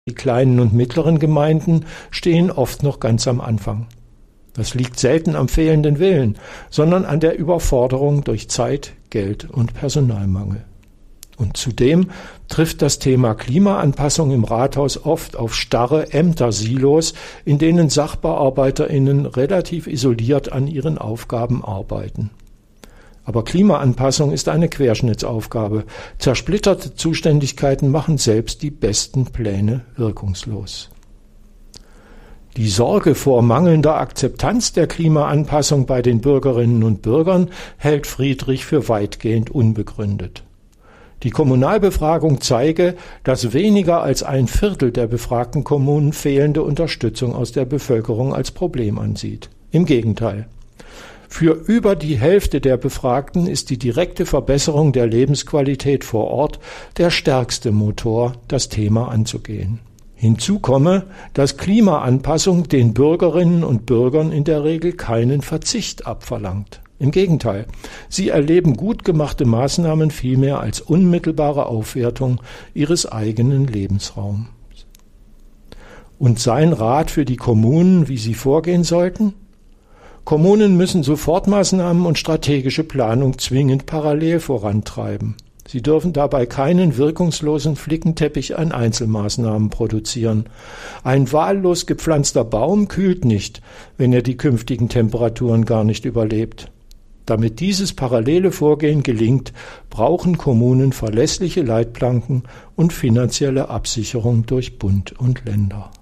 Die kleinen und mittleren Gemeinden stehen oft noch ganz am Anfang. Das liegt selten am fehlenden Willen, sondern an der Überforderung durch Zeit, Geld und Personalmangel. Und zudem trifft das Thema Klimaanpassung im Rathaus oft auf starre Ämtersilos, in denen SachbearbeiterInnen relativ isoliert an ihren Aufgaben arbeiten. Aber Klimaanpassung ist eine Querschnittsaufgabe. Zersplitterte Zuständigkeiten machen selbst die besten Pläne wirkungslos. Die Sorge vor mangelnder Akzeptanz der Klimaanpassung bei den Bürgerinnen und Bürgern hält Friedrich für weitgehend unbegründet. Die Kommunalbefragung zeige, dass weniger als 1/4 der befragten Kommunen fehlende Unterstützung aus der Bevölkerung als Problem ansieht. Im Gegenteil. Für über die Hälfte der Befragten ist die direkte Verbesserung der Lebensqualität vor Ort der stärkste Motor, das Thema anzugehen. Hinzu komme, dass Klimaanpassung den Bürgerinnen und Bürgern in der Regel keinen Verzicht abverlangt. Im Gegenteil, sie erleben gut gemachte Maßnahmen vielmehr als unmittelbare Aufwertung ihres eigenen Lebensraums. Und sein Rat für die Kommunen, wie sie vorgehen sollten? Kommunen müssen Sofortmaßnahmen und strategische Planung zwingend parallel vorantreiben. Sie dürfen dabei keinen wirkungslosen Flickenteppich an Einzelmaßnahmen produzieren. Ein wahllos gepflanzter Baum kühlt nicht, wenn er die künftigen Temperaturen gar nicht überlebt. Damit dieses parallele Vorgehen gelingt, brauchen Kommunen verlässliche Leitplanken und finanzielle Absicherung durch Bund und Länder.